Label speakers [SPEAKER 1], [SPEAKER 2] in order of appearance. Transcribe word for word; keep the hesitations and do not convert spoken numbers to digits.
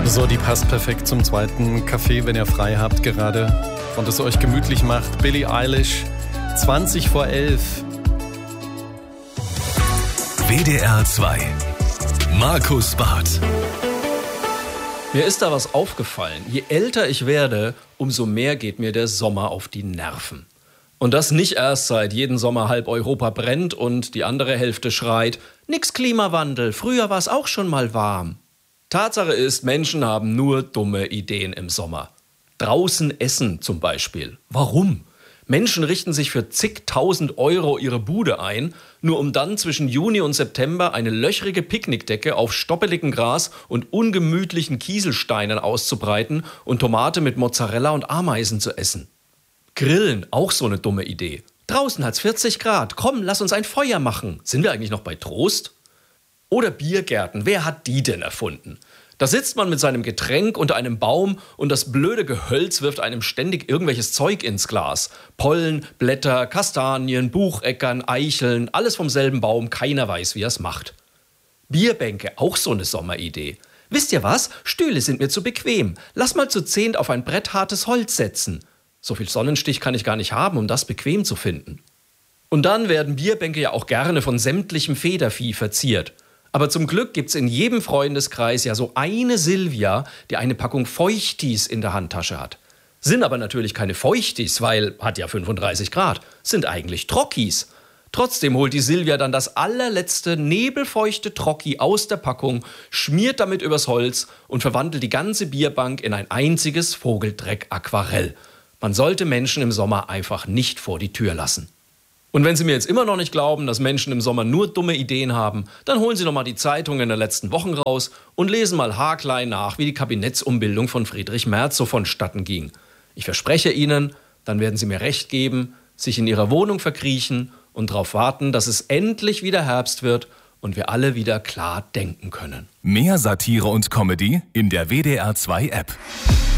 [SPEAKER 1] So, die passt perfekt zum zweiten Kaffee, wenn ihr frei habt gerade und es euch gemütlich macht. Billie Eilish, zwanzig vor elf.
[SPEAKER 2] W D R zwei. Markus Barth.
[SPEAKER 3] Mir ist da was aufgefallen. Je älter ich werde, umso mehr geht mir der Sommer auf die Nerven. Und das nicht erst seit jeden Sommer halb Europa brennt und die andere Hälfte schreit, nix Klimawandel, früher war es auch schon mal warm. Tatsache ist, Menschen haben nur dumme Ideen im Sommer. Draußen essen zum Beispiel. Warum? Menschen richten sich für zigtausend Euro ihre Bude ein, nur um dann zwischen Juni und September eine löchrige Picknickdecke auf stoppeligem Gras und ungemütlichen Kieselsteinen auszubreiten und Tomate mit Mozzarella und Ameisen zu essen. Grillen, auch so eine dumme Idee. Draußen hat's vierzig Grad, komm, lass uns ein Feuer machen. Sind wir eigentlich noch bei Trost? Oder Biergärten, wer hat die denn erfunden? Da sitzt man mit seinem Getränk unter einem Baum und das blöde Gehölz wirft einem ständig irgendwelches Zeug ins Glas. Pollen, Blätter, Kastanien, Bucheckern, Eicheln, alles vom selben Baum, keiner weiß, wie er es macht. Bierbänke, auch so eine Sommeridee. Wisst ihr was? Stühle sind mir zu bequem. Lass mal zu zehnt auf ein bretthartes Holz setzen. So viel Sonnenstich kann ich gar nicht haben, um das bequem zu finden. Und dann werden Bierbänke ja auch gerne von sämtlichem Federvieh verziert. Aber zum Glück gibt's in jedem Freundeskreis ja so eine Silvia, die eine Packung Feuchtis in der Handtasche hat. Sind aber natürlich keine Feuchtis, weil hat ja fünfunddreißig Grad, sind eigentlich Trockis. Trotzdem holt die Silvia dann das allerletzte nebelfeuchte Trocki aus der Packung, schmiert damit übers Holz und verwandelt die ganze Bierbank in ein einziges Vogeldreck-Aquarell. Man sollte Menschen im Sommer einfach nicht vor die Tür lassen. Und wenn Sie mir jetzt immer noch nicht glauben, dass Menschen im Sommer nur dumme Ideen haben, dann holen Sie noch mal die Zeitungen der letzten Wochen raus und lesen mal haarklein nach, wie die Kabinettsumbildung von Friedrich Merz so vonstatten ging. Ich verspreche Ihnen, dann werden Sie mir recht geben, sich in Ihrer Wohnung verkriechen und darauf warten, dass es endlich wieder Herbst wird und wir alle wieder klar denken können.
[SPEAKER 2] Mehr Satire und Comedy in der W D R zwei App.